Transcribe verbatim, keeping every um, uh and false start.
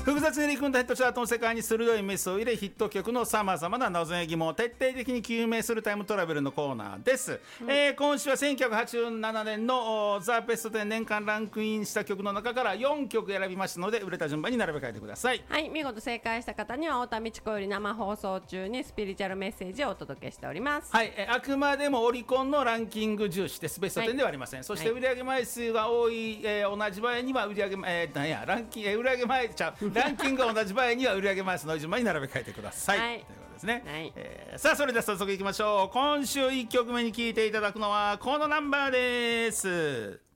複雑に入り組んだヒットチャートの世界に鋭いメスを入れヒット曲のさまざまな謎や疑問を徹底的に究明するタイムトラベルのコーナーです、うんえー、今週はせんきゅうひゃくはちじゅうななねんのザ・ベストテン年間ランクインした曲の中からよんきょく選びましたので売れた順番に並べ替えてください。 はい、見事正解した方には太田美智子より生放送中にスピリチュアルメッセージをお届けしております。 はい、えー、あくまでもオリコンのランキング重視です。ベストテンではありません、はい、そして売上枚数が多い、えー、同じ場合には売上、えー、なんやランキング、えー、売上枚ちゃうランキングが同じ場合には売上枚数の順番に並べ替えてください、はい、ということですね、はいえー、さあそれでは早速いきましょう。今週いっきょくめに聴いていただくのはこのナンバーです。